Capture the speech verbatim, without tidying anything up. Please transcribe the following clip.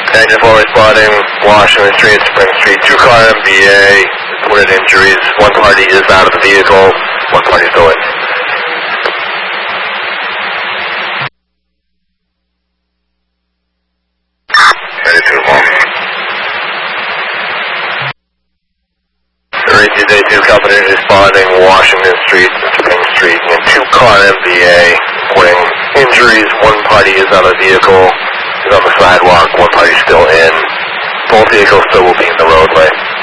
Engine four responding, Washington Street, Spring Street, two car M V A, reported injuries, one party is out of the vehicle, one party still in. Ready to move on. three two two company responding, Washington Street, Spring Street, and two car M V A, reporting injuries, one party is out of the vehicle, is on the sidewalk, one party still in. Both vehicles still will be in the roadway.